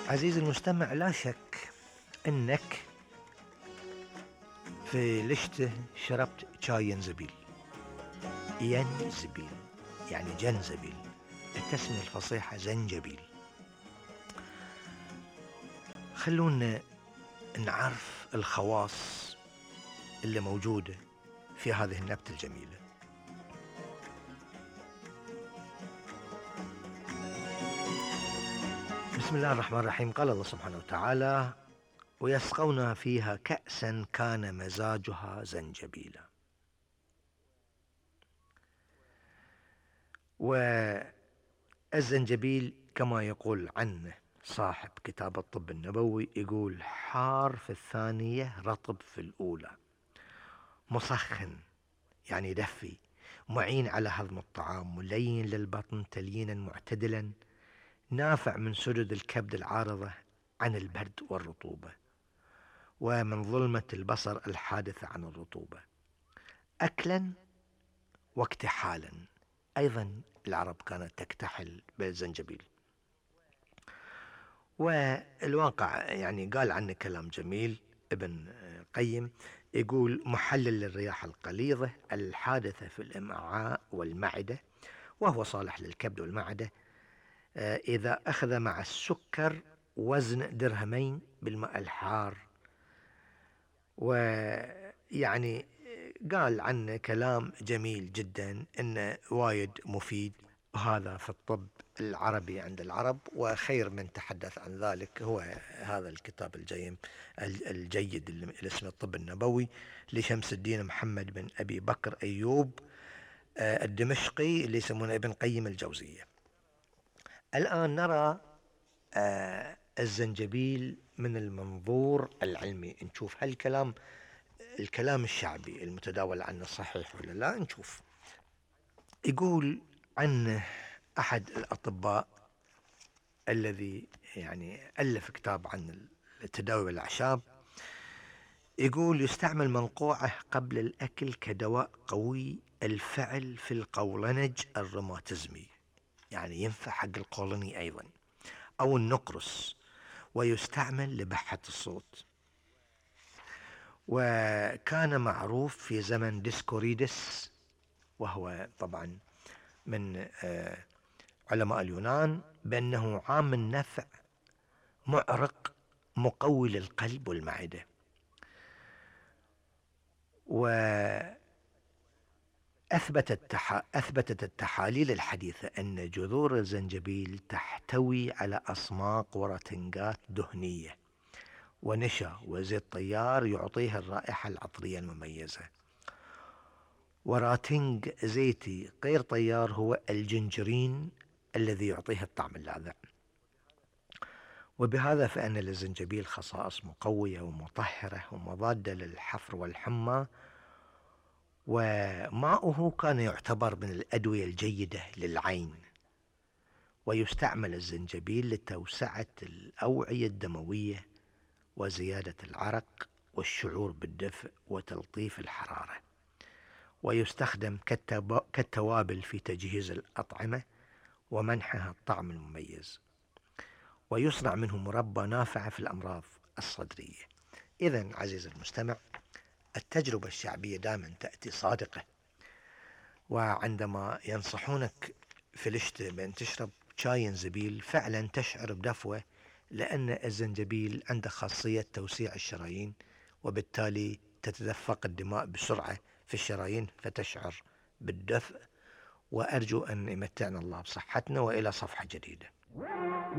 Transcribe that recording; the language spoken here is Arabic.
عزيزي المستمع، لا شك أنك في لشته شربت شاي ينزبيل. ينزبيل يعني جنزبيل، التسمية الفصيحة زنجبيل. خلونا نعرف الخواص اللي موجودة في هذه النبتة الجميلة. بسم الله الرحمن الرحيم. قال الله سبحانه وتعالى: ويسقون فيها كأسا كان مزاجها زنجبيلا. والزنجبيل كما يقول عنه صاحب كتاب الطب النبوي، يقول: حار في الثانية رطب في الأولى، مسخن يعني يدفي، معين على هضم الطعام، ملين للبطن تليينا معتدلا، نافع من سدد الكبد العارضة عن البرد والرطوبة، ومن ظلمة البصر الحادثة عن الرطوبة، أكلا واكتحالا. أيضا العرب كانت تكتحل بالزنجبيل. والواقع يعني قال عنه كلام جميل ابن قيم، يقول: محلل للرياح القليظة الحادثة في الأمعاء والمعدة، وهو صالح للكبد والمعدة إذا أخذ مع السكر وزن درهمين بالماء الحار. ويعني قال عنه كلام جميل جدا، إنه وايد مفيد، وهذا في الطب العربي عند العرب، وخير من تحدث عن ذلك هو هذا الكتاب الجيد اللي اسمه الطب النبوي لشمس الدين محمد بن أبي بكر أيوب الدمشقي، اللي يسمونه ابن قيم الجوزية. الآن نرى الزنجبيل من المنظور العلمي، نشوف هل الكلام الشعبي المتداول عنه صحيح ولا لا. نشوف. يقول عن أحد الأطباء الذي يعني ألف كتاب عن التداوي بالأعشاب، يقول: يستعمل منقوعه قبل الأكل كدواء قوي الفعل في القولنج الروماتيزمي، يعني ينفع حق القولني أيضا، أو النقرس، ويستعمل لبحة الصوت. وكان معروف في زمن ديسكوريدس، وهو طبعا من علماء اليونان، بأنه عام النفع، معرق، مقوي للقلب والمعدة. أثبتت التحاليل الحديثة أن جذور الزنجبيل تحتوي على أصماق ورتنجات دهنية ونشا وزيت طيار يعطيها الرائحة العطرية المميزة. وراتنج زيتي غير طيار هو الجنجرين الذي يعطيها الطعم اللاذع. وبهذا فإن للزنجبيل خصائص مقوية ومطهرة ومضادة للحفر والحمى، وماؤه كان يعتبر من الأدوية الجيدة للعين. ويستعمل الزنجبيل لتوسعة الأوعية الدموية وزيادة العرق والشعور بالدفء وتلطيف الحرارة. ويستخدم كالتوابل في تجهيز الأطعمة ومنحها الطعم المميز. ويصنع منه مربى نافعة في الأمراض الصدرية. إذن عزيزي المستمع، التجربة الشعبية دائما تأتي صادقة. وعندما ينصحونك في الشتاء بأن تشرب شاي ينزبيل، فعلا تشعر بدفوة، لأن الزنجبيل عنده خاصية توسيع الشرايين، وبالتالي تتدفق الدماء بسرعة في الشرايين فتشعر بالدفء. وأرجو أن يمتعنا الله بصحتنا، وإلى صفحة جديدة.